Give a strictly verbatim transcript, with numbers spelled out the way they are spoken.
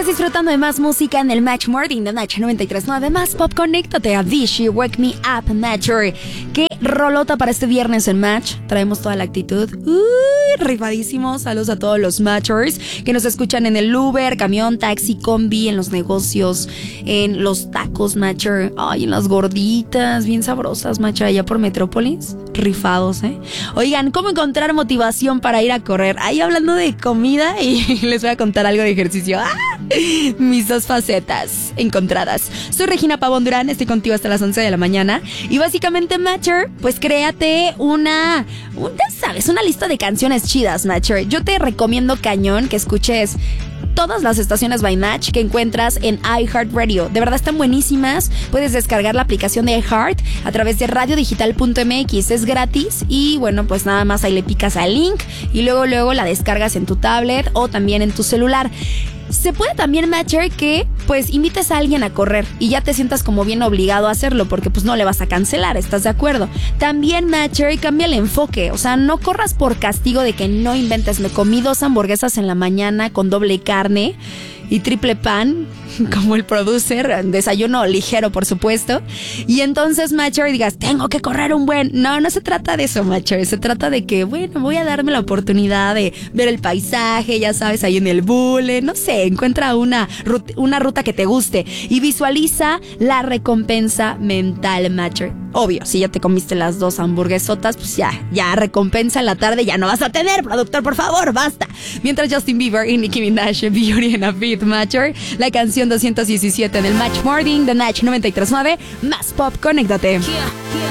disfrutando de más música en el Match Morning de Nacha noventa y tres punto nueve. Más pop, conéctate a Vichy, Wake Me Up, Nature. Qué rolota para este viernes en Match. Traemos toda la actitud. Uy, rifadísimos. Saludos a todos los Matchers que nos escuchan en el Uber, camión, taxi, combi, en los negocios, en los tacos, Matcher. Ay, en las gorditas, bien sabrosas, Matcher, allá por Metrópolis. Rifados, ¿eh? Oigan, ¿cómo encontrar motivación para ir a correr? Ahí hablando de comida y les voy a contar algo de ejercicio. ¡Ah! Mis dos facetas encontradas. Soy Regina Pavón Durán, estoy contigo hasta las once de la mañana. Y básicamente, Matcher, pues créate una, un, ya sabes, una lista de canciones chidas, Matcher. Yo te recomiendo cañón que escuches todas las estaciones by Match que encuentras en iHeartRadio. De verdad están buenísimas. Puedes descargar la aplicación de iHeart a través de radio digital punto m x. Es gratis y bueno, pues nada más ahí le picas al link y luego luego la descargas en tu tablet o también en tu celular. Se puede también, Matcher, que pues invites a alguien a correr y ya te sientas como bien obligado a hacerlo porque pues no le vas a cancelar, ¿estás de acuerdo? También, Matcher, cambia el enfoque, o sea, no corras por castigo de que no inventes. Me comí dos hamburguesas en la mañana con doble carne y triple pan, como el producer, desayuno ligero, por supuesto. Y entonces, Matcher, digas, tengo que correr un buen... No, no se trata de eso, Matcher. Se trata de que, bueno, voy a darme la oportunidad de ver el paisaje, ya sabes, ahí en el bule, no sé, encuentra una, rut- una ruta que te guste y visualiza la recompensa mental, Matcher. Obvio, si ya te comiste las dos hamburguesotas, pues ya, ya recompensa en la tarde ya no vas a tener, productor, por favor, basta. Mientras Justin Bieber y Nicki Minaj, Beauty and a Beat, Matcher, la canción doscientos diecisiete del Match Morning de Natch noventa y tres punto nueve. Más pop, conéctate.